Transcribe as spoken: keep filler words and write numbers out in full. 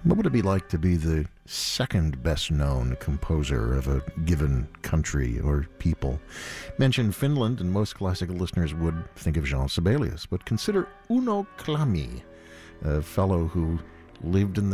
What would it be like to be the second best known composer of a given country or people? Mention Finland, and most classical listeners would think of Jean Sibelius, but consider Uno Clami, a fellow who lived in the